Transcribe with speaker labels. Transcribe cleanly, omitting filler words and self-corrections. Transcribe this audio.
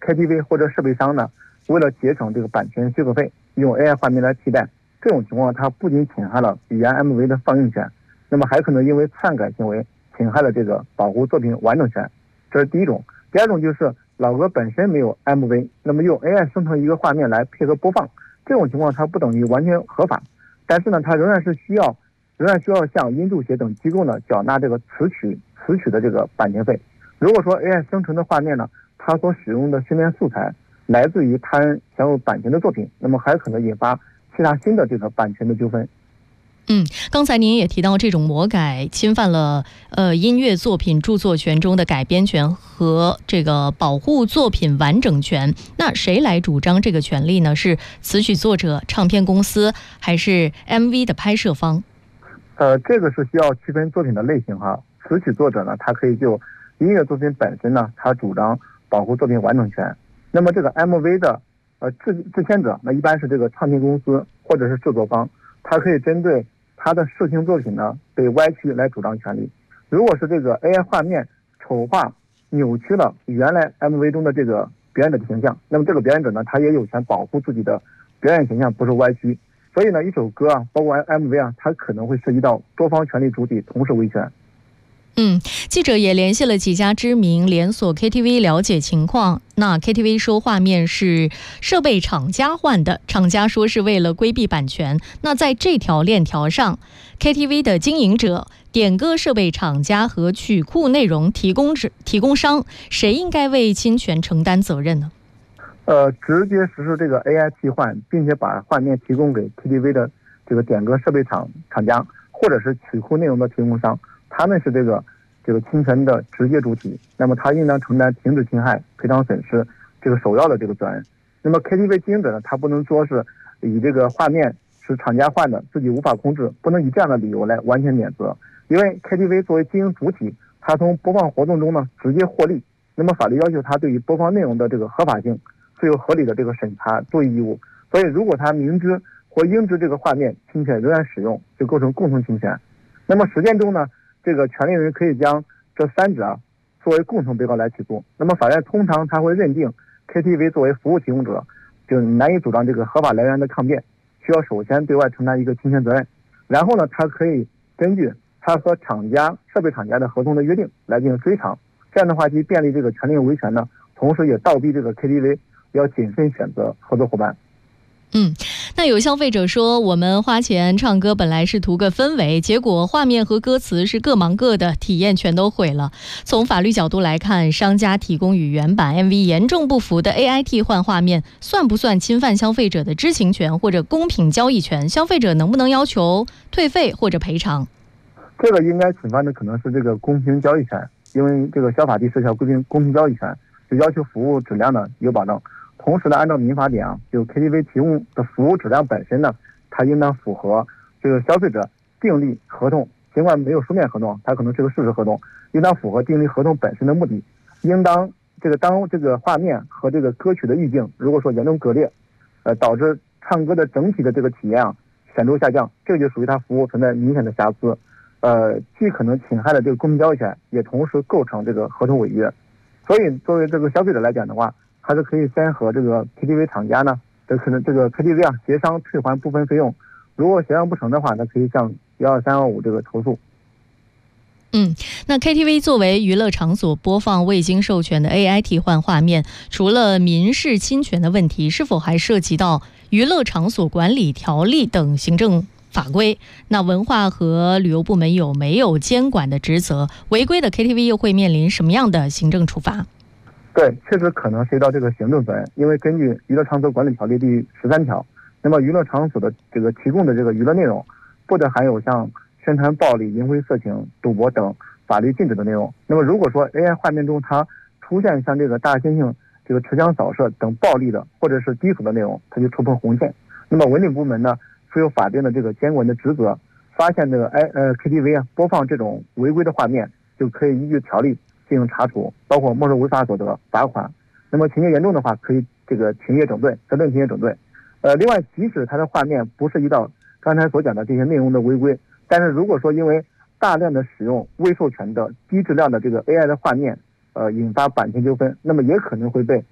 Speaker 1: KTV 或者设备商呢，为了节省这个版权许可费，用 AI 画面来替代，这种情况它不仅侵害了原 MV 的放映权，那么还可能因为篡改行为侵害了这个保护作品完整权，这是第一种。第二种就是老歌本身没有 MV， 那么用 AI 生成一个画面来配合播放，这种情况它不等于完全合法，但是呢，它仍然需要向音著协等机构呢缴纳这个词曲的这个版权费。如果说 AI 生成的画面呢，它所使用的训练素材来自于他人享有版权的作品，那么还可能引发其他新的这个版权的纠纷。
Speaker 2: 刚才您也提到，这种魔改侵犯了音乐作品著作权中的改编权和这个保护作品完整权。那谁来主张这个权利呢？是词曲作者、唱片公司，还是 MV 的拍摄方？
Speaker 1: 这个是需要区分作品的类型哈。词曲作者呢，他可以就音乐作品本身呢，他主张保护作品完整权。那么这个 MV 的制片者，那一般是这个唱片公司或者是制作方，他可以针对他的视听作品呢被歪曲来主张权利。如果是这个 AI 画面丑化扭曲了原来 MV 中的这个表演者的形象，那么这个表演者呢，他也有权保护自己的表演形象不受歪曲。所以呢，一首歌啊，包括 MV 啊，它可能会涉及到多方权利主体同时维权。
Speaker 2: 记者也联系了几家知名连锁 KTV 了解情况。那 KTV 说画面是设备厂家换的，厂家说是为了规避版权。那在这条链条上， KTV 的经营者、点歌设备厂家和曲库内容提供商，谁应该为侵权承担责任呢？
Speaker 1: 直接实施这个 AI 替换，并且把画面提供给 KTV 的这个点歌设备厂家，或者是曲库内容的提供商，他们是这个侵权的直接主体，那么他应当承担停止侵害、赔偿损失这个首要的这个责任。那么 KTV 经营者呢，他不能说是以这个画面是厂家换的，自己无法控制，不能以这样的理由来完全免责。因为 KTV 作为经营主体，他从播放活动中呢直接获利，那么法律要求他对于播放内容的这个合法性具有合理的这个审查作业义务。所以如果他明知或应知这个画面侵权仍然使用，就构成共同侵权。那么实践中呢，这个权利人可以将这三者作为共同被告来起诉。那么法院通常他会认定 KTV 作为服务提供者，就难以主张这个合法来源的抗辩，需要首先对外承担一个侵权责任。然后呢，他可以根据他和设备厂家的合同的约定来进行追偿。这样的话，既便利这个权利维权呢，同时也倒逼这个 KTV 要谨慎选择合作伙伴。
Speaker 2: 那有消费者说，我们花钱唱歌本来是图个氛围，结果画面和歌词是各忙各的，体验全都毁了。从法律角度来看，商家提供与原版 MV 严重不符的 AI 替换画面，算不算侵犯消费者的知情权或者公平交易权？消费者能不能要求退费或者赔偿？
Speaker 1: 这个应该侵犯的可能是这个公平交易权，因为这个消法第10条规定公平交易权，就要求服务质量呢有保证。同时呢，按照民法典啊，就 KTV 提供的服务质量本身呢，它应当符合这个消费者订立合同，尽管没有书面合同，它可能是个事实合同，应当符合订立合同本身的目的。应当当这个画面和这个歌曲的意境如果说严重割裂，导致唱歌的整体的这个体验啊显著下降，这个就属于它服务存在明显的瑕疵，既可能侵害了这个公平交易权，也同时构成这个合同违约。所以作为这个消费者来讲的话，还是可以先和这个 KTV 厂家呢，这个 KTV 啊协商退还部分费用。如果协商不成的话，那可以向12325这个投诉。
Speaker 2: 那 KTV 作为娱乐场所播放未经授权的 AI 替换画面，除了民事侵权的问题，是否还涉及到娱乐场所管理条例等行政法规？那文化和旅游部门有没有监管的职责？违规的 KTV 又会面临什么样的行政处罚？
Speaker 1: 对，确实可能涉及到这个行政责任，因为根据娱乐场所管理条例第13条，那么娱乐场所的这个提供的这个娱乐内容，不得含有像宣传暴力、淫秽色情、赌博等法律禁止的内容。那么如果说 AI 画面中它出现像这个大猩猩、这个持枪扫射等暴力的或者是低俗的内容，它就触碰红线。那么文旅部门呢，负有法定的这个监管的职责，发现这个KTV 啊播放这种违规的画面，就可以依据条例进行查处，包括没收违法所得、罚款。那么情节严重的话，可以这个情节整顿，责令情节整顿。另外，即使它的画面不涉及到刚才所讲的这些内容的违规，但是如果说因为大量的使用未授权的低质量的这个 AI 的画面，引发版权纠纷，那么也可能会被